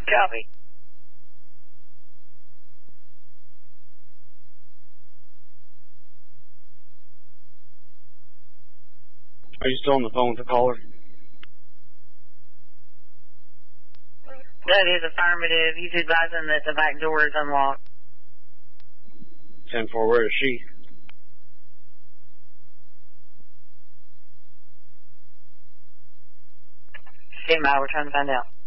Copy. Are you still on the phone with the caller? That is affirmative. He's advising that the back door is unlocked. 10-4, where is she? Stand by, we're trying to find out.